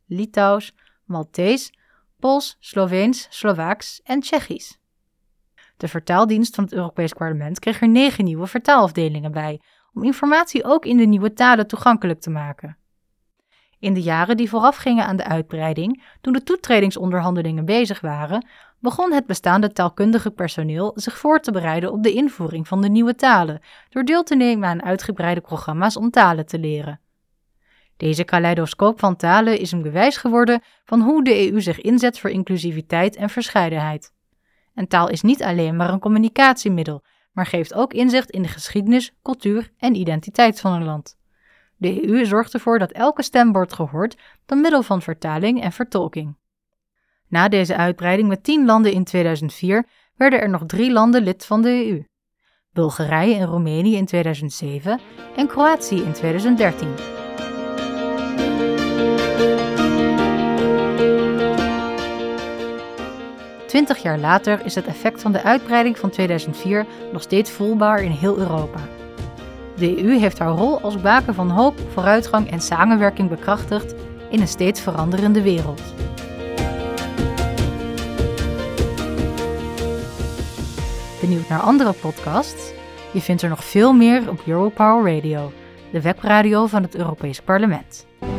Litouws, Maltees, Pools, Sloveens, Slovaaks en Tsjechisch. De vertaaldienst van het Europees Parlement kreeg er 9 nieuwe vertaalafdelingen bij, om informatie ook in de nieuwe talen toegankelijk te maken. In de jaren die voorafgingen aan de uitbreiding, toen de toetredingsonderhandelingen bezig waren, begon het bestaande taalkundige personeel zich voor te bereiden op de invoering van de nieuwe talen, door deel te nemen aan uitgebreide programma's om talen te leren. Deze kaleidoscoop van talen is een bewijs geworden van hoe de EU zich inzet voor inclusiviteit en verscheidenheid. En taal is niet alleen maar een communicatiemiddel, maar geeft ook inzicht in de geschiedenis, cultuur en identiteit van een land. De EU zorgt ervoor dat elke stem wordt gehoord door middel van vertaling en vertolking. Na deze uitbreiding met 10 landen in 2004 werden er nog 3 landen lid van de EU. Bulgarije en Roemenië in 2007 en Kroatië in 2013. Twintig jaar later is het effect van de uitbreiding van 2004 nog steeds voelbaar in heel Europa. De EU heeft haar rol als baken van hoop, vooruitgang en samenwerking bekrachtigd in een steeds veranderende wereld. Benieuwd naar andere podcasts? Je vindt er nog veel meer op Europower Radio, de webradio van het Europees Parlement.